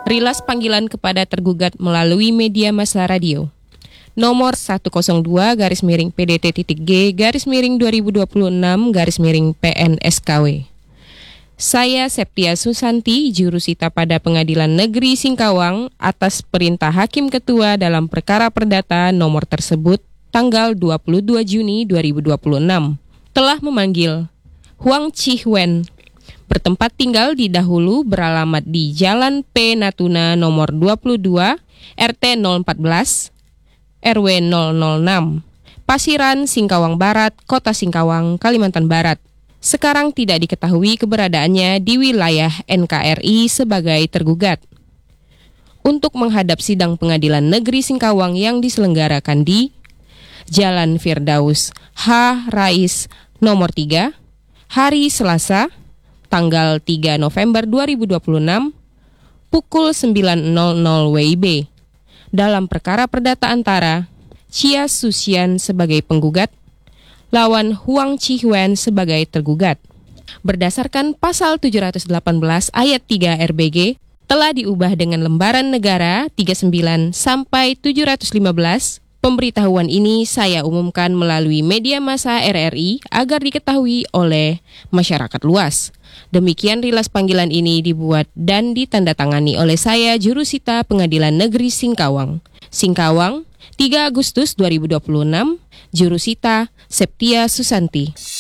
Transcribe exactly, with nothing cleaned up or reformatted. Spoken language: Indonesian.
Rilas panggilan kepada tergugat melalui media massa radio. Nomor seratus dua garis miring P D T titik G garis miring dua ribu dua puluh enam garis miring P N S K W. Saya Septia Susanti, jurusita pada Pengadilan Negeri Singkawang atas perintah Hakim Ketua dalam perkara perdata nomor tersebut tanggal dua puluh dua Juni dua ribu dua puluh enam telah memanggil Huang Chi Wen, bertempat tinggal di dahulu beralamat di Jalan P. Natuna nomor dua puluh dua, R T nol empat belas, R W nol nol enam, Pasiran, Singkawang Barat, Kota Singkawang, Kalimantan Barat. Sekarang tidak diketahui keberadaannya di wilayah N K R I sebagai tergugat. Untuk menghadap sidang Pengadilan Negeri Singkawang yang diselenggarakan di Jalan Firdaus H. Rais nomor tiga, hari Selasa, tanggal tiga November dua ribu dua puluh enam, pukul sembilan nol nol W I B, dalam perkara perdata antara Chia Susian sebagai penggugat lawan Huang Chi Wen sebagai tergugat. Berdasarkan pasal tujuh ratus delapan belas ayat tiga R B G, telah diubah dengan lembaran negara tiga puluh sembilan sampai tujuh ratus lima belas. Pemberitahuan ini saya umumkan melalui media massa R R I agar diketahui oleh masyarakat luas. Demikian rilas panggilan ini dibuat dan ditandatangani oleh saya, jurusita Pengadilan Negeri Singkawang. Singkawang, tiga Agustus dua ribu dua puluh enam, jurusita Septia Susanti.